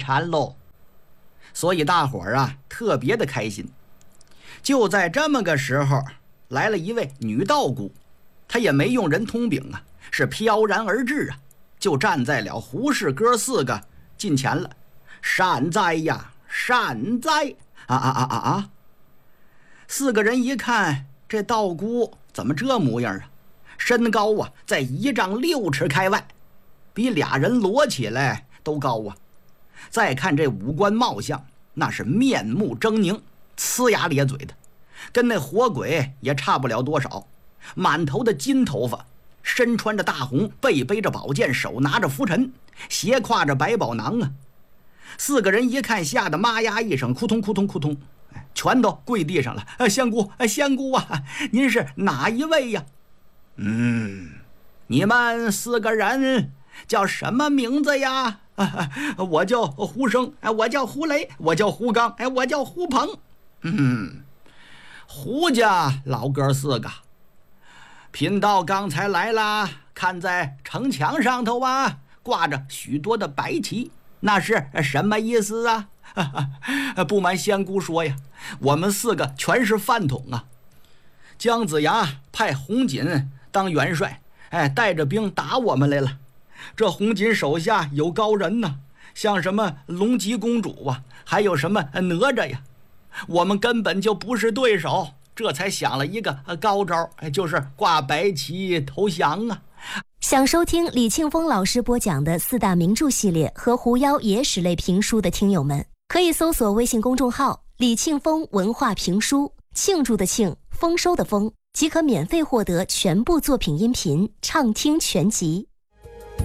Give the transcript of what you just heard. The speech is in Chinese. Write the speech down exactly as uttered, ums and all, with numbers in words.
产喽。所以大伙儿啊特别的开心。就在这么个时候，来了一位女道姑，她也没用人通禀啊，是飘然而至啊，就站在了胡氏哥四个近前了。善哉呀，善哉！啊啊啊啊啊！四个人一看，这道姑怎么这模样啊？身高啊，在一丈六尺开外，比俩人摞起来都高啊。再看这五官貌相，那是面目狰狞，呲牙咧嘴的，跟那活鬼也差不了多少。满头的金头发，身穿着大红，背背着宝剑，手拿着拂尘，斜挎着百宝囊啊。四个人一看，吓得妈呀一声，扑通扑通扑通，全都跪地上了。啊，仙姑，啊，仙姑啊，您是哪一位呀？嗯，你们四个人叫什么名字呀？啊，我叫胡生，我叫胡雷，我叫胡刚，哎，我叫胡鹏。嗯，胡家老哥四个，贫道刚才来啦，看在城墙上头啊，挂着许多的白旗，那是什么意思啊？不瞒仙姑说呀，我们四个全是饭桶啊。姜子牙派红锦当元帅，哎，带着兵打我们来了。这红锦手下有高人呢，像什么龙吉公主啊，还有什么哪吒呀，我们根本就不是对手，这才想了一个高招，就是挂白旗投降啊。 想收听李庆峰老师播讲的四大名著系列和狐妖野史类评书的听友们，可以搜索微信公众号李庆峰文化评书，庆祝的庆，丰收的丰，即可免费获得全部作品音频畅听全集。